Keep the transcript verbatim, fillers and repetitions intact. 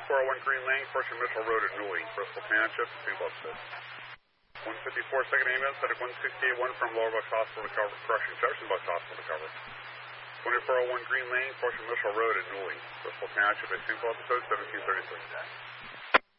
twenty-four oh one Green Lane, approaching Mitchell Road at Newey, Bristol Township, Saint Louis. one fifty-four, second ambulance, at one sixty-eight one from Lower Bucks Hospital to cover, correction, Jefferson Bucks Hospital to cover. twenty-four oh one Green Lane, approaching Mitchell Road at Newey, Bristol Township, at Saint Louis, seventeen thirty-three.